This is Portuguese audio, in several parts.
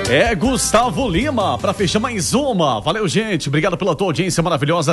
É Gustavo Lima, pra fechar mais uma. Valeu, gente. Obrigado pela tua audiência maravilhosa.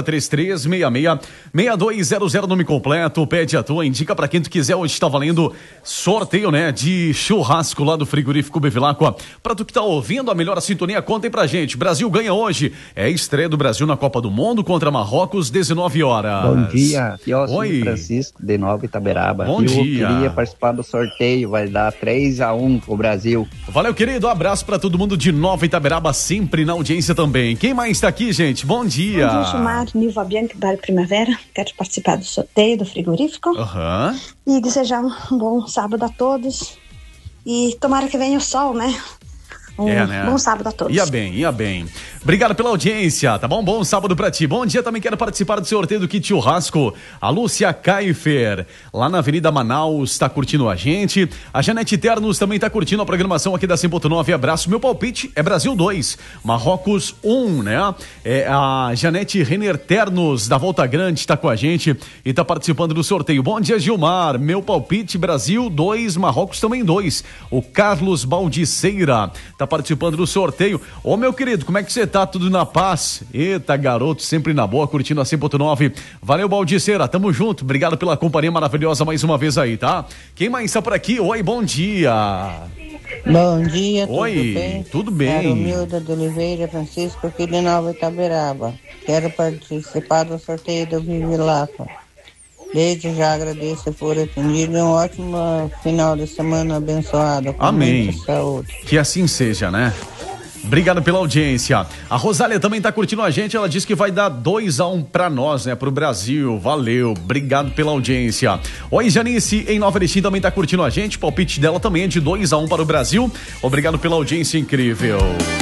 3366-6200, nome completo. Pede a tua, indica pra quem tu quiser. Hoje tá valendo sorteio, né? De churrasco lá do frigorífico Bevilacqua. Pra tu que tá ouvindo a melhor sintonia, contem pra gente. Brasil ganha hoje. É estreia do Brasil na Copa do Mundo contra Marrocos, 19 horas. Bom dia, aqui é o Oi. Francisco de Nova Itaberaba. Bom dia. Eu queria participar do sorteio, vai dar 3-1 pro Brasil. Valeu, querido. Um abraço pra todo mundo de Nova Itaberaba, sempre na audiência também. Quem mais tá aqui, gente? Bom dia. Bom dia, Gilmar, Nilva Bianchi, Bairro Primavera. Quero participar do sorteio do frigorífico. E desejar um bom sábado a todos. E tomara que venha o sol, né? Bom sábado a todos. Ia bem. Obrigado pela audiência, tá bom? Bom sábado pra ti. Bom dia, também quero participar do sorteio do kit churrasco. A Lúcia Kaifer, lá na Avenida Manaus, tá curtindo a gente. A Janete Ternos também tá curtindo a programação aqui da 100.9. Abraço. Meu palpite é Brasil 2, Marrocos 1, né? É a Janete Renner Ternos, da Volta Grande, tá com a gente e tá participando do sorteio. Bom dia, Gilmar. Meu palpite, Brasil 2, Marrocos também 2. O Carlos Baldiceira tá participando do sorteio. Ô, meu querido, como é que você tá? Tudo na paz? Eita, garoto, sempre na boa, curtindo a 100.9. Valeu, Baldiceira, tamo junto. Obrigado pela companhia maravilhosa mais uma vez aí, tá? Quem mais está por aqui? Oi, bom dia. Bom dia, Oi, tudo bem? Tudo bem. Caromilda de Oliveira Francisco, aqui de Nova Itaberaba. Quero participar do sorteio do Bevilacqua. Desde já agradeço por atendido. Um ótimo final de semana abençoado. Amém. Saúde. Que assim seja, né? Obrigado pela audiência. A Rosália também tá curtindo a gente. Ela disse que vai dar 2-1 pra nós, né? Pro Brasil. Valeu. Obrigado pela audiência. Oi, Janice, em Nova Erechim também tá curtindo a gente. O palpite dela também é de 2-1 para o Brasil. Obrigado pela audiência incrível.